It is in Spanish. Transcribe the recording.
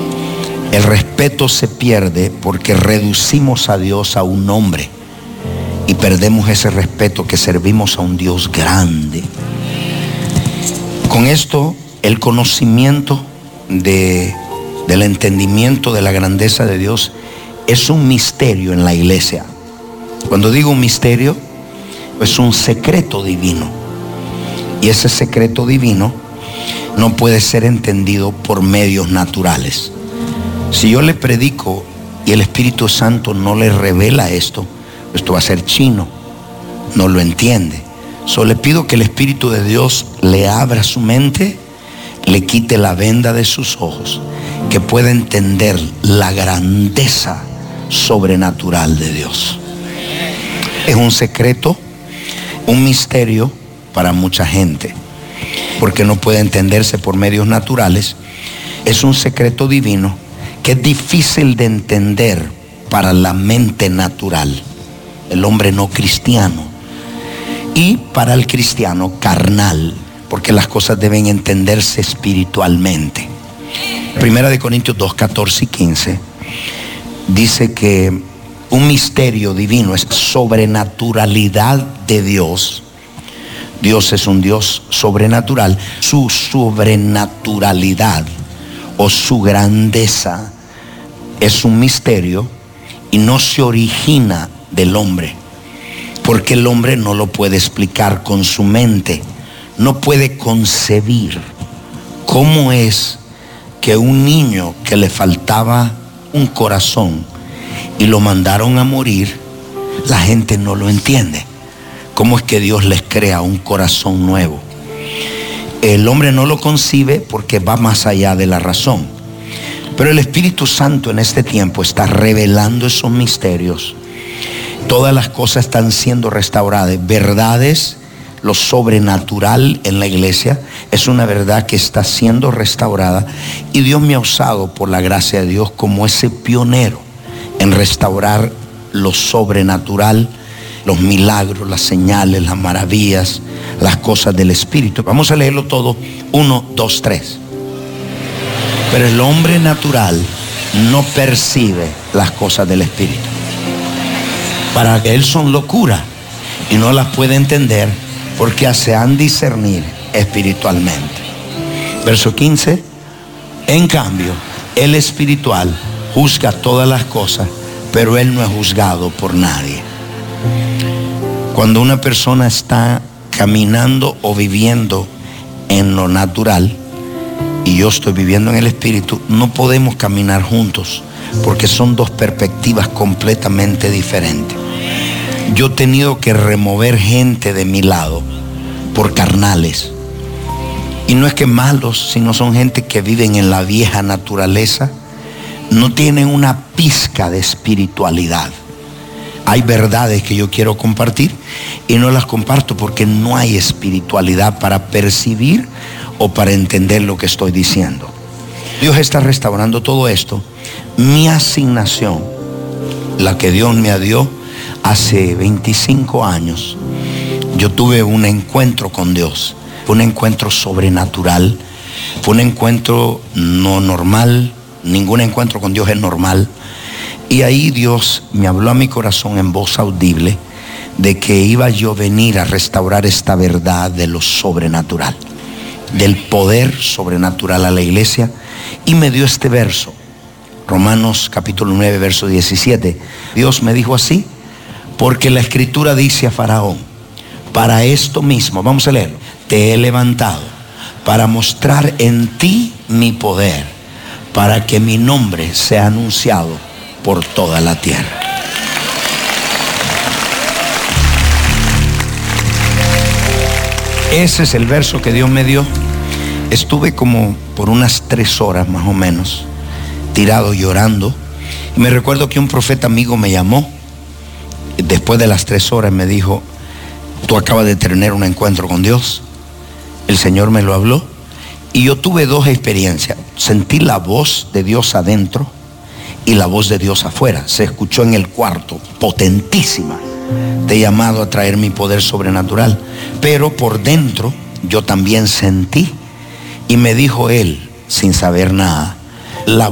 El respeto se pierde porque reducimos a Dios a un hombre y perdemos ese respeto que servimos a un Dios grande. Con esto, el conocimiento del entendimiento de la grandeza de Dios es un misterio en la iglesia. Cuando digo un misterio, es un secreto divino. Y ese secreto divino no puede ser entendido por medios naturales. Si yo le predico y el Espíritu Santo no le revela esto va a ser chino, no lo entiende. Solo le pido que el Espíritu de Dios le abra su mente, le quite la venda de sus ojos, que pueda entender la grandeza sobrenatural de Dios. Es un secreto, un misterio para mucha gente, porque no puede entenderse por medios naturales. Es un secreto divino que es difícil de entender para la mente natural, el hombre no cristiano, y para el cristiano carnal, porque las cosas deben entenderse espiritualmente. Primera de Corintios 2, 14 y 15 dice que un misterio divino es sobrenaturalidad de Dios. Dios es un Dios sobrenatural. Su sobrenaturalidad o su grandeza es un misterio y no se origina del hombre, porque el hombre no lo puede explicar con su mente, no puede concebir cómo es que un niño que le faltaba un corazón y lo mandaron a morir, la gente no lo entiende. ¿Cómo es que Dios les crea un corazón nuevo? El hombre no lo concibe porque va más allá de la razón. Pero el Espíritu Santo en este tiempo está revelando esos misterios. Todas las cosas están siendo restauradas. Verdades, lo sobrenatural en la iglesia es una verdad que está siendo restaurada. Y Dios me ha usado por la gracia de Dios como ese pionero en restaurar lo sobrenatural, los milagros, las señales, las maravillas, las cosas del Espíritu. Vamos a leerlo todo. 1, 2, 3. Pero el hombre natural no percibe las cosas del Espíritu. Para él son locura y no las puede entender porque se han discernir espiritualmente. Verso 15. En cambio, el espiritual juzga todas las cosas, pero él no es juzgado por nadie. Cuando una persona está caminando o viviendo en lo natural y yo estoy viviendo en el Espíritu, no podemos caminar juntos porque son dos perspectivas completamente diferentes. Yo he tenido que remover gente de mi lado por carnales. Y no es que malos, sino son gente que viven en la vieja naturaleza, no tienen una pizca de espiritualidad. Hay verdades que yo quiero compartir y no las comparto porque no hay espiritualidad para percibir o para entender lo que estoy diciendo. Dios está restaurando todo esto. Mi asignación, la que Dios me dio hace 25 años, yo tuve un encuentro con Dios. Fue un encuentro sobrenatural. Fue un encuentro no normal. Ningún encuentro con Dios es normal. Y ahí Dios me habló a mi corazón en voz audible de que iba yo a venir a restaurar esta verdad de lo sobrenatural, del poder sobrenatural a la iglesia. Y me dio este verso, Romanos capítulo 9, verso 17. Dios me dijo así: porque la escritura dice a Faraón, para esto mismo, vamos a leerlo, te he levantado para mostrar en ti mi poder, para que mi nombre sea anunciado por toda la tierra. Ese es el verso que Dios me dio. Estuve como por unas 3 horas más o menos tirado llorando. Y me recuerdo que un profeta amigo me llamó después de las 3 horas. Me dijo: tú acabas de tener un encuentro con Dios. El Señor me lo habló. Y yo tuve 2 experiencias. Sentí la voz de Dios adentro y la voz de Dios afuera. Se escuchó en el cuarto, potentísima. Te he llamado a traer mi poder sobrenatural. Pero por dentro yo también sentí. Y me dijo él, sin saber nada, la